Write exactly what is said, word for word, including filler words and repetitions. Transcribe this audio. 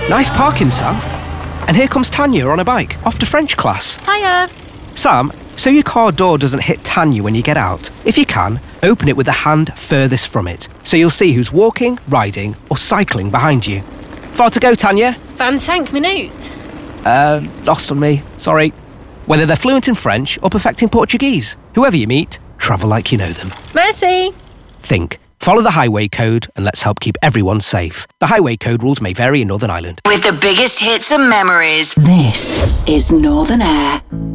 Nice parking, Sam. And here comes Tanya on a bike, off to French class. Hiya. Sam, so your car door doesn't hit Tanya when you get out. If you can, open it with the hand furthest from it, so you'll see who's walking, riding, or cycling behind you. Far to go, Tanya? vingt-cinq minutes. Uh, lost on me. Sorry. Whether they're fluent in French or perfecting Portuguese, whoever you meet, travel like you know them. Merci. Think. Follow the highway code and let's help keep everyone safe. The highway code rules may vary in Northern Ireland. With the biggest hits and memories. This is Northern Air.